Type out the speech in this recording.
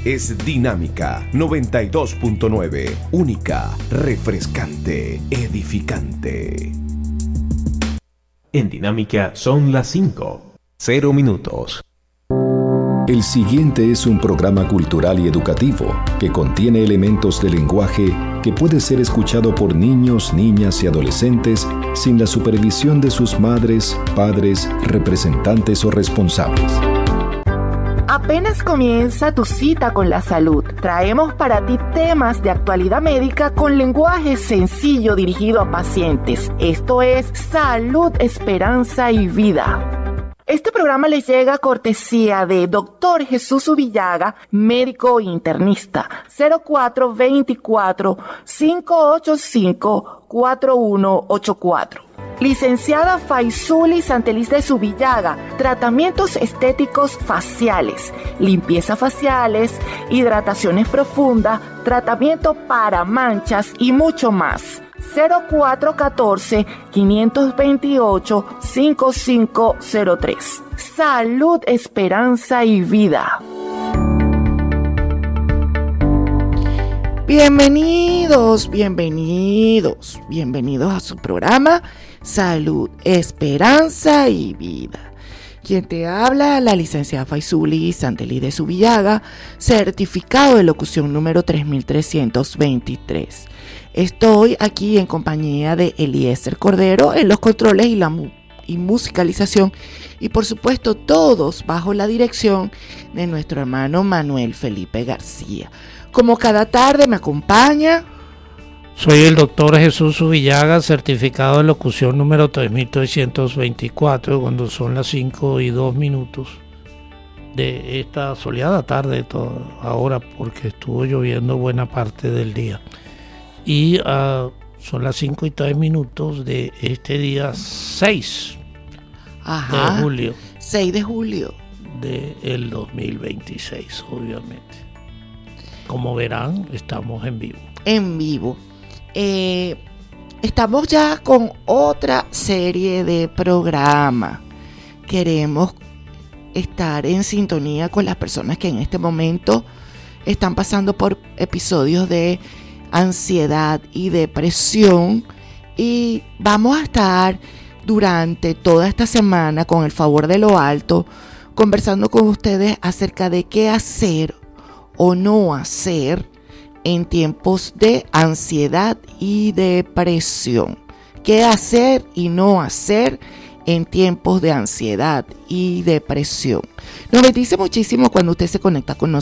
es Dinámica 92.9. Única, refrescante, edificante. En Dinámica son las 5:00. El siguiente es un programa cultural y educativo que contiene elementos de lenguaje que puede ser escuchado por niños, niñas y adolescentes sin la supervisión de sus madres, padres, representantes o responsables. Apenas comienza tu cita con la salud. Traemos para ti temas de actualidad médica con lenguaje sencillo dirigido a pacientes. Esto es Salud, Esperanza y Vida. Este programa les llega a cortesía de Dr. Jesús Ubillaga, médico internista, 0424-585-4184. Licenciada Faisuli Santeliz de Subillaga, tratamientos estéticos faciales, limpieza faciales, hidrataciones profundas, tratamiento para manchas y mucho más. 0414-528-5503. Salud, Esperanza y Vida. Bienvenidos a su programa Salud, Esperanza y Vida. Quien te habla, la licenciada Faisuli Santeliz de Subillaga, certificado de locución número 3323. Estoy aquí en compañía de Eliezer Cordero en los controles y musicalización, y por supuesto todos bajo la dirección de nuestro hermano Manuel Felipe García. Como cada tarde me acompaña. Soy el doctor Jesús Ubillaga, certificado de locución número 3324, cuando son las 5:02 de esta soleada tarde ahora, porque estuvo lloviendo buena parte del día. Y son las 5:03 de este día 6 de julio. 6 de julio. Del 2026, obviamente. Como verán, estamos en vivo. En vivo. Estamos ya con otra serie de programas. Queremos estar en sintonía con las personas que en este momento están pasando por episodios de ansiedad y depresión, y vamos a estar durante toda esta semana, con el favor de lo alto, conversando con ustedes acerca de qué hacer o no hacer en tiempos de ansiedad y depresión. ¿Qué hacer y no hacer en tiempos de ansiedad y depresión? Nos bendice muchísimo cuando usted se conecta con